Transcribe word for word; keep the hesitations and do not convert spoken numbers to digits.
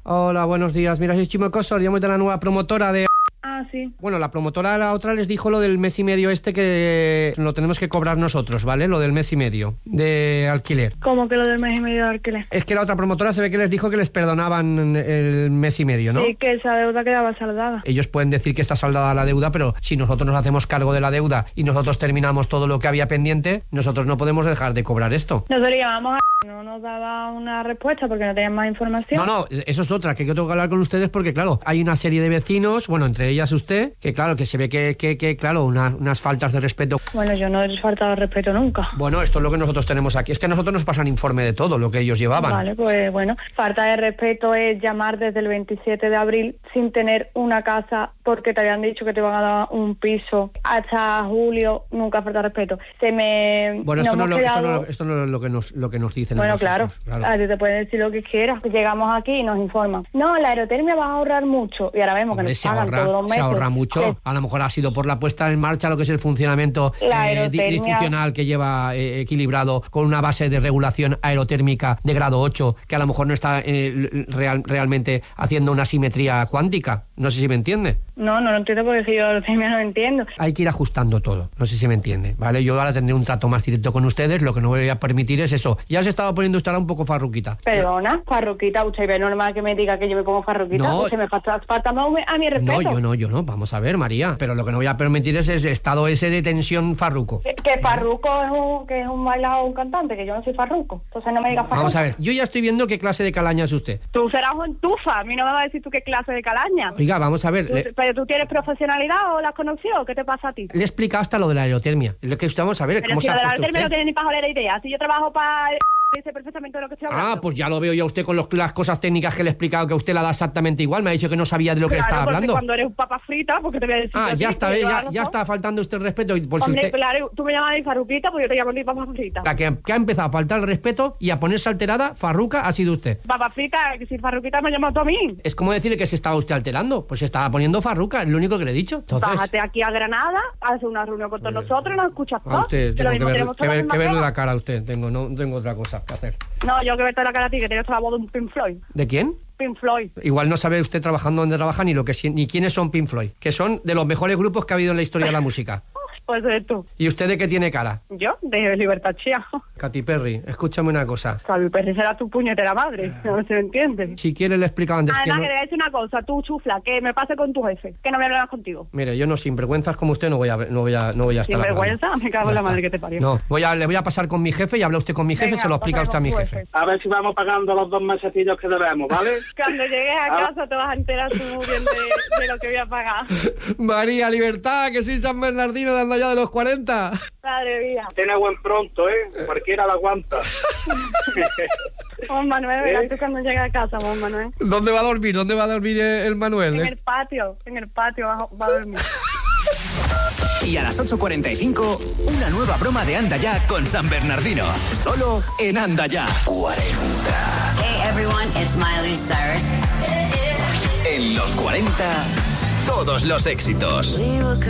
Hola, buenos días. Mira, soy Chimo Cosor, llamo de la nueva promotora de... Ah, sí. Bueno, la promotora, la otra, les dijo lo del mes y medio este que lo tenemos que cobrar nosotros, ¿vale? Lo del mes y medio de alquiler. ¿Cómo que lo del mes y medio de alquiler? Es que la otra promotora se ve que les dijo que les perdonaban el mes y medio, ¿no? Sí, que esa deuda quedaba saldada. Ellos pueden decir que está saldada la deuda, pero si nosotros nos hacemos cargo de la deuda y nosotros terminamos todo lo que había pendiente, nosotros no podemos dejar de cobrar esto. Nosotros llamamos a... No nos daba una respuesta porque no tenían más información. No, no, eso es otra, que yo tengo que hablar con ustedes porque, claro, hay una serie de vecinos, bueno, entre ellas usted, que claro, que se ve que, que, que claro, una, unas faltas de respeto. Bueno, yo no he faltado respeto nunca. Bueno, esto es lo que nosotros tenemos aquí. Es que a nosotros nos pasan informe de todo lo que ellos llevaban. Vale, pues bueno, falta de respeto es llamar desde el veintisiete de abril sin tener una casa porque te habían dicho que te iban a dar un piso hasta julio. Nunca falta respeto. Se me... Bueno, esto no, no, lo, quedado... esto, no, esto no es lo que nos, lo que nos dicen. Bueno, nosotros, claro, claro. A ti te pueden decir lo que quieras. Llegamos aquí y nos informan. No, la aerotermia va a ahorrar mucho. Y ahora vemos que Hombre, nos se pagan ahorra, todos los meses. se ahorra mucho. Sí. A lo mejor ha sido por la puesta en marcha lo que es el funcionamiento eh, disfuncional que lleva eh, equilibrado con una base de regulación aerotérmica de grado ocho que a lo mejor no está eh, real, realmente haciendo una simetría cuántica. No sé si me entiende. No, no lo entiendo porque si yo la aerotérmia no entiendo. Hay que ir ajustando todo. No sé si me entiende, ¿vale? Yo ahora tendré un trato más directo con ustedes. Lo que no voy a permitir es eso. Ya se estaba poniendo usted ahora un poco farruquita. Perdona, farruquita, usted ve normal que me diga que yo me pongo farruquita. No. Pues se me falta, falta más a mi respeto. No, yo no, yo no. Vamos a ver, María. Pero lo que no voy a permitir es ese estado ese de tensión farruco. Que, que farruco es un, que es un bailado, un cantante, que yo no soy farruco. Entonces no me digas farruco. Vamos a ver, yo ya estoy viendo qué clase de calaña es usted. Tú serás un entufa, a mí no me vas a decir tú qué clase de calaña. Oiga, vamos a ver. ¿Tú, le... ¿Pero tú tienes profesionalidad o la has conocido? ¿Qué te pasa a ti? Le he explicado hasta lo de la aerotermia. Lo que usted, vamos a ver, Pero ¿cómo si se lo ha de la puesto aerotermia usted? no tienes ni pajolera idea. Si yo trabajo para... sé perfectamente de lo que estoy hablando. Ah, pues ya lo veo yo a usted con los, las cosas técnicas que le he explicado, que a usted la da exactamente igual. Me ha dicho que no sabía de lo que claro, estaba hablando. Cuando eres un papa frita, porque te voy a decir. Ah, ya ti, está, ¿eh? ya, ya está faltando usted el respeto. Y por Hombre, si usted... claro, tú me llamas de farruquita, pues yo te llamo de papa frita. La que, que ha empezado a faltar el respeto y a ponerse alterada, farruca, ha sido usted. Papa frita, que si farruquita me llamas tú a mí. Es como decirle que se estaba usted alterando. Pues se estaba poniendo farruca, es lo único que le he dicho. Entonces... Bájate aquí a Granada, haz una reunión con todos Oye, nosotros y nos escuchas a todos. usted, Que lo tengo que, mismo ver, tenemos que, todas ver, las que verle mismas la cara a usted. Tengo, no tengo otra cosa que hacer. No, yo que verte la cara a ti, que tienes la voz de un Pink Floyd. ¿De quién? Pink Floyd. Igual no sabe usted trabajando donde trabaja ni lo que ni quiénes son Pink Floyd, que son de los mejores grupos que ha habido en la historia de la música. Pues de tú. ¿Y usted de qué tiene cara? Yo, de Libertad Chía. Katy Perry, escúchame una cosa. Katy Perry será tu puñetera madre, no se entiende. Si quiere le he explicado antes Además, que no... que te voy a decir una cosa, tú chufla, que me pase con tu jefe, que no me hable más contigo. Mire, yo no sinvergüenzas como usted no voy a no voy a no voy a estar hablando. ¿Sinvergüenza? Me cago en la madre que te parió. No, voy a le voy a pasar con mi jefe y habla usted con mi jefe, Venga, se lo explica usted a mi pasemos jefe. tu A ver si vamos pagando los dos mesecillos que debemos, ¿vale? Cuando llegues a Ah. casa te vas a enterar tú muy bien de, de lo que voy a pagar. María Libertad, que soy San Bernardino de anda ya de los cuarenta. Madre mía. Tiene buen pronto, ¿eh? Cualquiera la aguanta. Juan Manuel, ¿Eh? verás tú cuando llegue a casa, Juan Manuel. ¿Dónde va a dormir? ¿Dónde va a dormir el Manuel? En el patio, en el patio va, va a dormir. Y a las ocho cuarenta y cinco, una nueva broma de Anda Ya con San Bernardino. Solo en Anda Ya. cuarenta. Hey everyone, it's Miley Cyrus. En los cuarenta, todos los éxitos. We were